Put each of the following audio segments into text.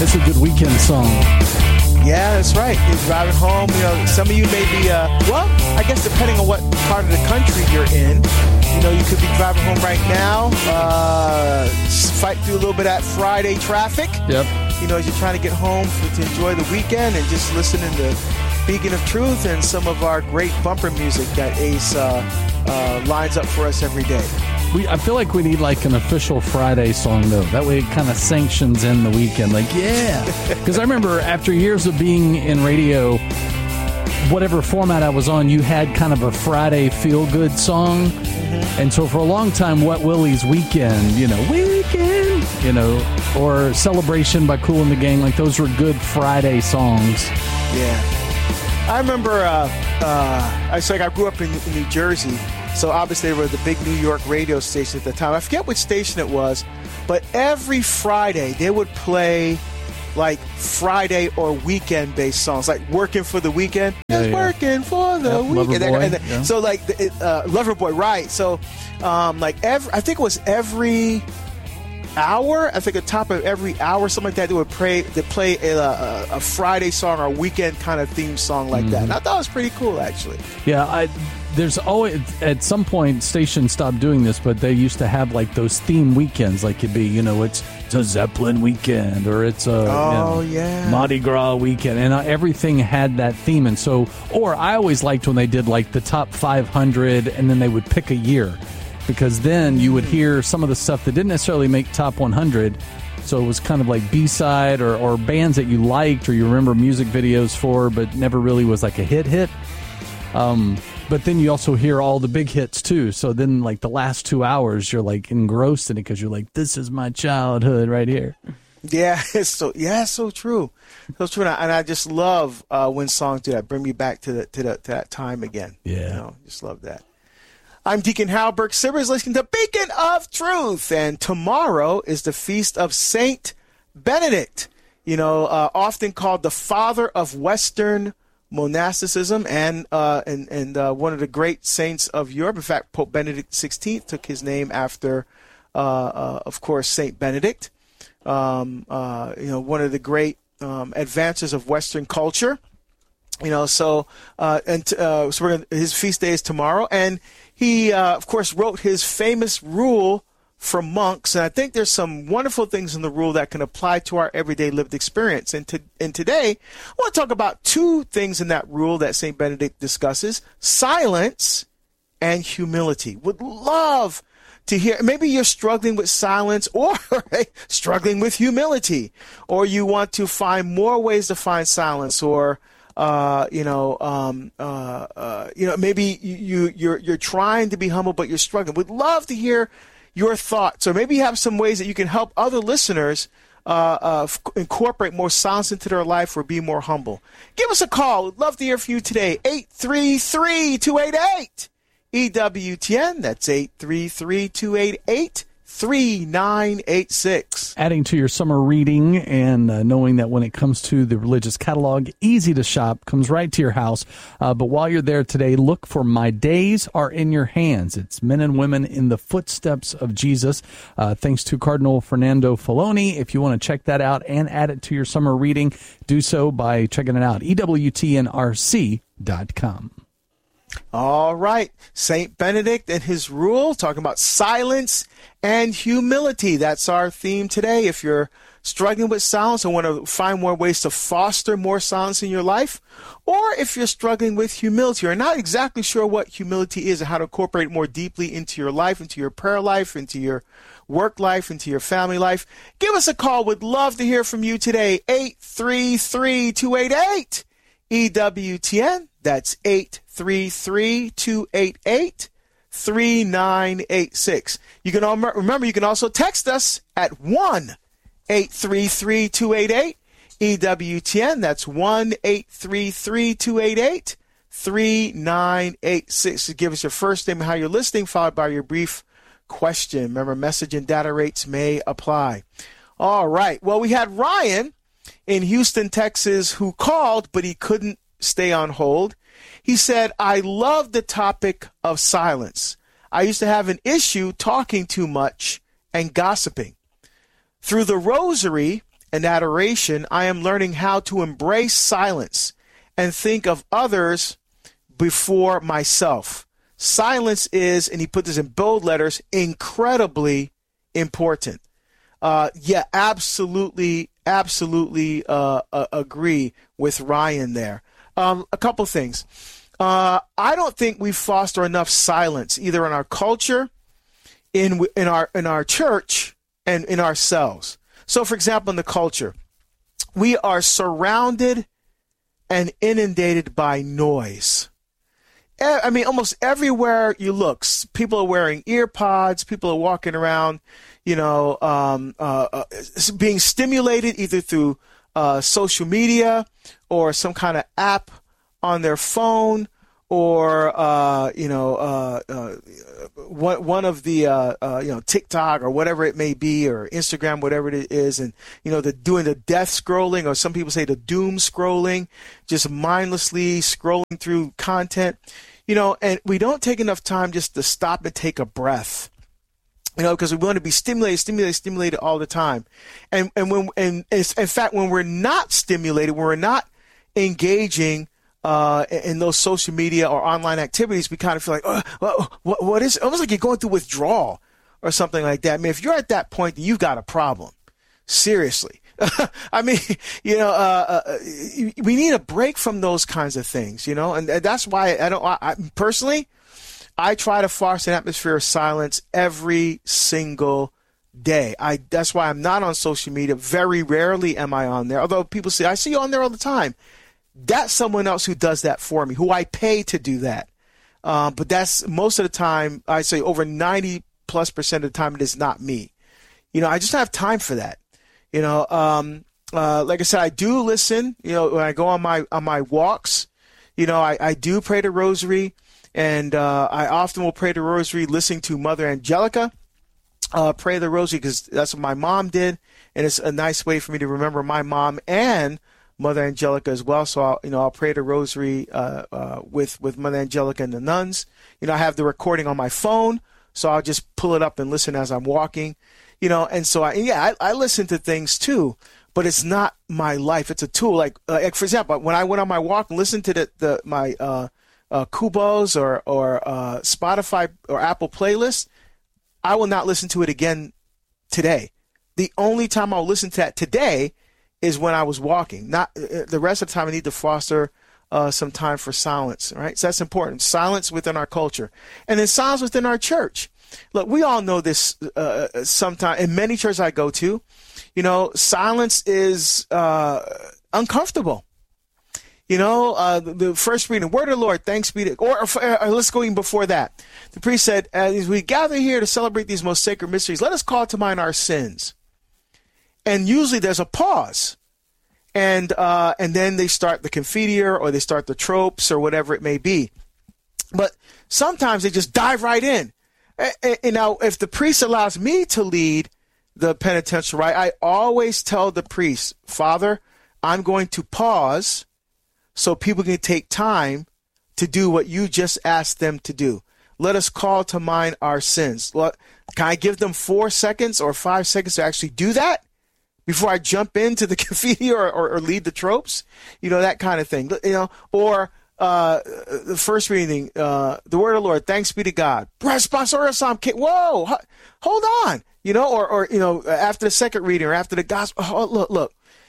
It's a good weekend song. Yeah, that's right. You're driving home. You know, some of you may be, well, I guess depending on what part of the country you're in, you know, you could be driving home right now, fight through a little bit of that Friday traffic. Yep. You know, as you're trying to get home to enjoy the weekend and just listening to Beacon of Truth and some of our great bumper music that Ace lines up for us every day. I feel like we need like an official Friday song, though. That way it kind of sanctions in the weekend. Like, yeah. Because I remember after years of being in radio, whatever format I was on, you had kind of a Friday feel-good song. Mm-hmm. And so for a long time, Wet Willie's Weekend, or Celebration by Kool and the Gang, like those were good Friday songs. Yeah. I remember, I grew up in New Jersey. So obviously they were the big New York radio station at the time. I forget which station it was, but every Friday they would play like Friday or weekend-based songs, like "Working for the Weekend." Working for the weekend. So like Loverboy, right? So I think it was every hour. I think at the top of every hour, something like that, they would play a Friday song or a weekend kind of theme song like that. And I thought it was pretty cool, actually. Yeah, there's always, at some point, stations stopped doing this, but they used to have like those theme weekends, like it'd be, it's a Zeppelin weekend or it's a Mardi Gras weekend, and everything had that theme. And so, or I always liked when they did like the top 500, and then they would pick a year, because then you would hear some of the stuff that didn't necessarily make top 100. So it was kind of like B-side or bands that you liked or you remember music videos for, but never really was like a hit. But then you also hear all the big hits too. So then like the last 2 hours, you're like engrossed in it because you're like, this is my childhood right here. Yeah, it's so true. So true. And I just love when songs do that. Bring me back to that time again. Yeah. Just love that. I'm Deacon Hal Burke-Sivers, listening to Beacon of Truth. And tomorrow is the feast of Saint Benedict, often called the father of Western monasticism and one of the great saints of Europe. In fact, Pope Benedict XVI took his name after, of course, Saint Benedict. One of the great advances of Western culture. So his feast day is tomorrow, and he, of course, wrote his famous rule for monks, and I think there's some wonderful things in the rule that can apply to our everyday lived experience. And today, I want to talk about two things in that rule that St. Benedict discusses: silence and humility. Would love to hear. Maybe you're struggling with silence or struggling with humility, or you want to find more ways to find silence, or maybe you're trying to be humble, but you're struggling. Would love to hear your thoughts, or maybe you have some ways that you can help other listeners incorporate more silence into their life or be more humble. Give us a call. We'd love to hear from you today. 833-288-EWTN. That's 833-288-3986. Adding to your summer reading and knowing that when it comes to the religious catalog, easy to shop, comes right to your house. But while you're there today, look for My Days Are in Your Hands. It's men and women in the footsteps of Jesus. Thanks to Cardinal Fernando Filoni. If you want to check that out and add it to your summer reading, do so by checking it out, EWTNRC.com. All right. St. Benedict and his rule, talking about silence and humility. That's our theme today. If you're struggling with silence and want to find more ways to foster more silence in your life, or if you're struggling with humility or not exactly sure what humility is and how to incorporate it more deeply into your life, into your prayer life, into your work life, into your family life, give us a call. We'd love to hear from you today. 833-288-EWTN. That's 833-288-3986. You can remember, you can also text us at 1-833-288-EWTN. That's 1-833-288-3986. Give us your first name and how you're listening, followed by your brief question. Remember, message and data rates may apply. All right. Well, we had Ryan in Houston, Texas, who called, but he couldn't stay on hold. He said, I love the topic of silence. I used to have an issue talking too much and gossiping. Through the rosary and adoration, I am learning how to embrace silence and think of others before myself. Silence is, and he put this in bold letters, incredibly important. Absolutely agree with Ryan there. A couple things. I don't think we foster enough silence either in our culture, in our church, and in ourselves. So, for example, in the culture, we are surrounded and inundated by noise. I mean, almost everywhere you look, people are wearing ear pods, people are walking around, being stimulated either through social media or some kind of app on their phone, or one of the TikTok or whatever it may be, or Instagram, whatever it is, and they're doing the death scrolling, or some people say the doom scrolling, just mindlessly scrolling through content, and we don't take enough time just to stop and take a breath. Because we want to be stimulated all the time. And in fact, when we're not stimulated, when we're not engaging in those social media or online activities, we kind of feel like, what is it? Almost like you're going through withdrawal or something like that. I mean, if you're at that point, then you've got a problem. Seriously. I mean, we need a break from those kinds of things, and that's why I personally, I try to foster an atmosphere of silence every single day. That's why I'm not on social media. Very rarely am I on there. Although people say, I see you on there all the time. That's someone else who does that for me, who I pay to do that. But that's most of the time, I say over 90+% of the time, it is not me. I just don't have time for that. Like I said, I do listen, when I go on my walks, I do pray the rosary. And I often will pray the rosary listening to Mother Angelica pray the rosary, because that's what my mom did, and it's a nice way for me to remember my mom and Mother Angelica as well. So I'll pray the rosary with Mother Angelica and the nuns. I have the recording on my phone, so I'll just pull it up and listen as I'm walking. And so I listen to things too, but it's not my life. It's a tool. Like for example, when I went on my walk and listened to my Kubos or Spotify or Apple playlist, I will not listen to it again today. The only time I'll listen to that today is when I was walking. Not the rest of the time. I need to foster some time for silence. Right, so that's important. Silence within our culture, and then silence within our church. Look, we all know this. Sometimes in many churches I go to, silence is uncomfortable. The first reading, word of the Lord, thanks be to, or let's go even before that. The priest said, as we gather here to celebrate these most sacred mysteries, let us call to mind our sins. And usually there's a pause. And then they start the Confiteor, or they start the tropes, or whatever it may be. But sometimes they just dive right in. And now, if the priest allows me to lead the penitential rite, I always tell the priest, Father, I'm going to pause so people can take time to do what you just asked them to do. Let us call to mind our sins. Can I give them 4 seconds or 5 seconds to actually do that before I jump into the Confiteor or lead the tropes? That kind of thing. Or the first reading, the word of the Lord, thanks be to God. Whoa, hold on. Or after the second reading or after the gospel. Oh, look.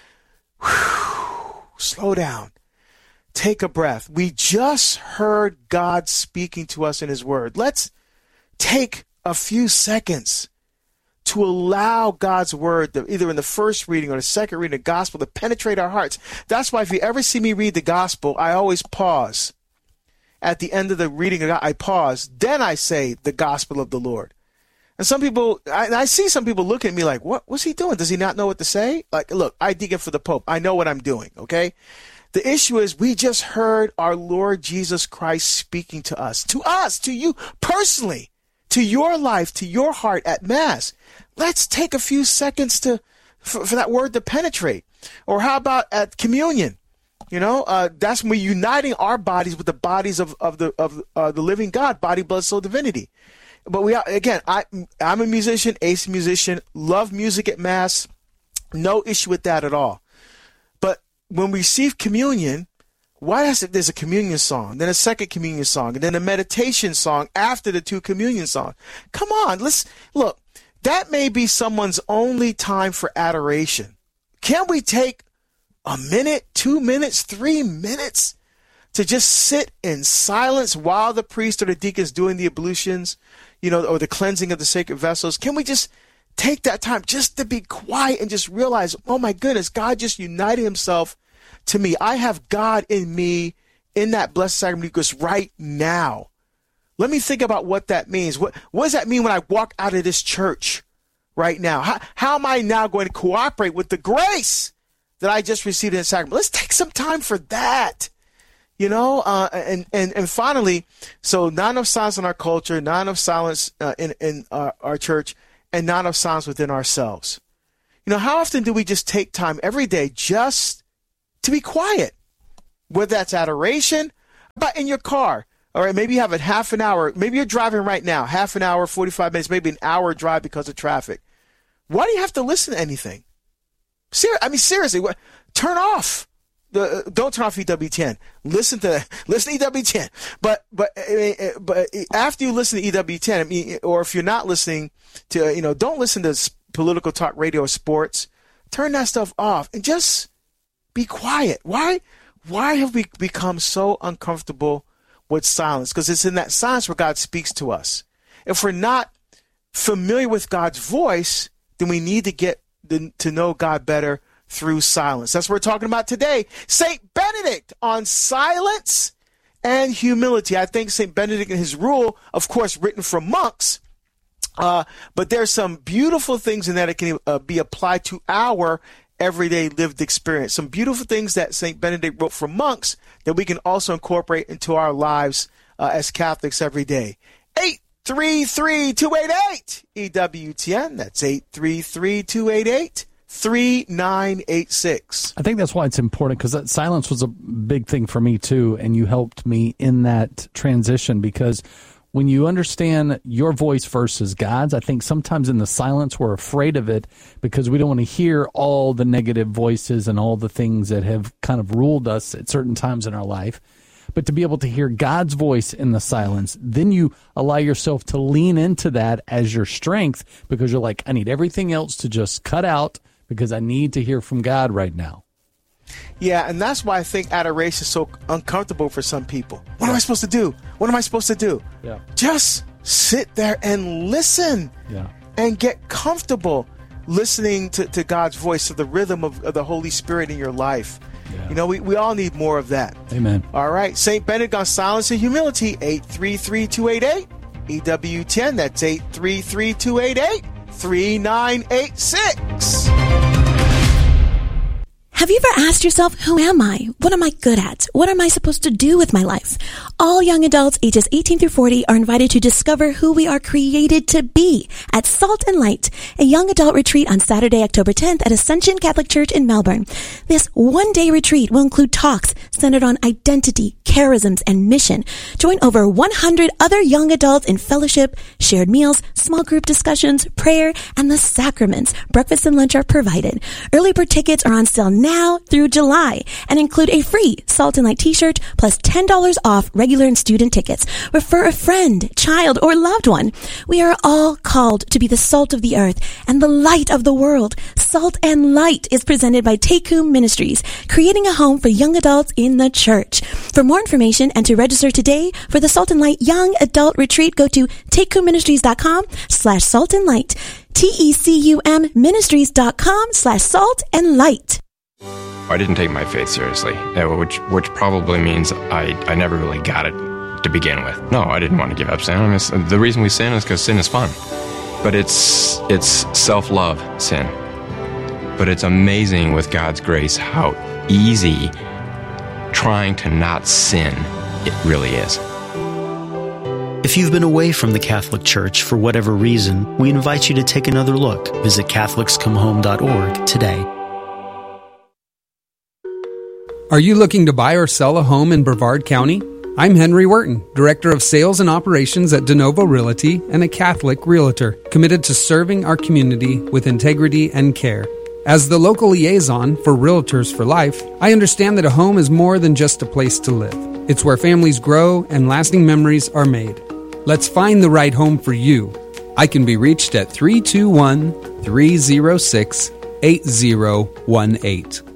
Whew, slow down. Take a breath. We just heard God speaking to us in his word. Let's take a few seconds to allow God's word, either in the first reading or the second reading of the gospel, to penetrate our hearts. That's why if you ever see me read the gospel, I always pause. At the end of the reading, I pause. Then I say the gospel of the Lord. And some people, I see some people looking at me like, what's he doing? Does he not know what to say? Like, look, I deacon for the Pope. I know what I'm doing, okay? The issue is we just heard our Lord Jesus Christ speaking to us, to you personally, to your life, to your heart at Mass. Let's take a few seconds for that word to penetrate. Or how about at communion? That's when we're uniting our bodies with the bodies of the living God, body, blood, soul, divinity. But I'm a musician, Ace musician, love music at Mass. No issue with that at all. But when we receive communion, there's a communion song, then a second communion song, and then a meditation song after the 2 communion songs? Come on, look, that may be someone's only time for adoration. Can't we take a minute, 2 minutes, 3 minutes to just sit in silence while the priest or the deacon's doing the ablutions, or the cleansing of the sacred vessels? Can we just take that time just to be quiet and just realize, oh my goodness, God just united himself to me. I have God in me in that blessed sacrament Eucharist right now. Let me think about what that means. What does that mean when I walk out of this church right now? How am I now going to cooperate with the grace that I just received in the sacrament? Let's take some time for that. And finally, so not enough silence in our culture, not enough silence in our church, and not enough silence within ourselves. How often do we just take time every day just to be quiet? Whether that's adoration, but in your car, all right, maybe you have a half an hour, maybe you're driving right now, half an hour, 45 minutes, maybe an hour drive because of traffic. Why do you have to listen to anything? Seriously, turn off. Don't turn off EWTN. Listen to EWTN. But after you listen to EWTN, or if you're not listening to, don't listen to political talk radio or sports. Turn that stuff off and just be quiet. Why have we become so uncomfortable with silence? Because it's in that silence where God speaks to us. If we're not familiar with God's voice, then we need to get to know God better through silence. That's what we're talking about today. St. Benedict on silence and humility. I think St. Benedict and his rule, of course, written for monks, but there's some beautiful things in that can be applied to our everyday lived experience. Some beautiful things that St. Benedict wrote for monks that we can also incorporate into our lives as Catholics every day. 833-288 EWTN. That's 833-288 3986. I think that's why it's important, because that silence was a big thing for me too, and you helped me in that transition, because when you understand your voice versus God's, I think sometimes in the silence we're afraid of it because we don't want to hear all the negative voices and all the things that have kind of ruled us at certain times in our life. But to be able to hear God's voice in the silence, then you allow yourself to lean into that as your strength, because you're like, I need everything else to just cut out because I need to hear from God right now. Yeah, and that's why I think adoration is so uncomfortable for some people. What am I supposed to do? What am I supposed to do? Yeah. Just sit there and listen and get comfortable listening to God's voice, to the rhythm of the Holy Spirit in your life. Yeah. We all need more of that. Amen. All right. St. Benedict on silence and humility, 833-288 EWTN. That's 833-288 3986. Have you ever asked yourself, who am I? What am I good at? What am I supposed to do with my life? All young adults ages 18 through 40 are invited to discover who we are created to be at Salt and Light, a young adult retreat on Saturday, October 10th at Ascension Catholic Church in Melbourne. This one-day retreat will include talks centered on identity, charisms, and mission. Join over 100 other young adults in fellowship, shared meals, small group discussions, prayer, and the sacraments. Breakfast and lunch are provided. Early bird tickets are on sale now through July and include a free Salt and Light t-shirt plus $10 off regular and student tickets. Refer a friend, child, or loved one. We are all called to be the salt of the earth and the light of the world. Salt and Light is presented by Tekum Ministries, creating a home for young adults in the church. For more information and to register today for the Salt and Light Young Adult Retreat, go to tekumministries.com/salt and light. TECUM ministries.com/salt and light. I didn't take my faith seriously, which probably means I never really got it to begin with. No, I didn't want to give up sin. The reason we sin is because sin is fun. But it's self-love sin. But it's amazing with God's grace how easy trying to not sin it really is. If you've been away from the Catholic Church for whatever reason, we invite you to take another look. Visit CatholicsComeHome.org today. Are you looking to buy or sell a home in Brevard County? I'm Henry Wharton, Director of Sales and Operations at DeNovo Realty and a Catholic Realtor, committed to serving our community with integrity and care. As the local liaison for Realtors for Life, I understand that a home is more than just a place to live. It's where families grow and lasting memories are made. Let's find the right home for you. I can be reached at 321-306-8018.